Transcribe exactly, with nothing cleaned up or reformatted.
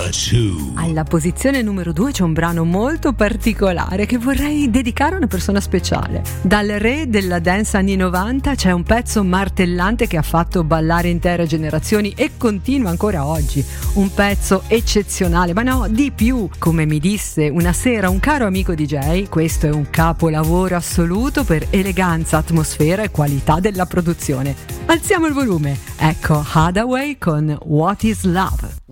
two. Alla posizione numero due c'è un brano molto particolare che vorrei dedicare a una persona speciale. Dal re della dance anni novanta c'è un pezzo martellante che ha fatto ballare intere generazioni e continua ancora oggi. Un pezzo eccezionale, ma no, di più. Come mi disse una sera un caro amico D J, questo è un capolavoro assoluto per eleganza, atmosfera e qualità della produzione. Alziamo il volume. Ecco Hathaway con What is Love.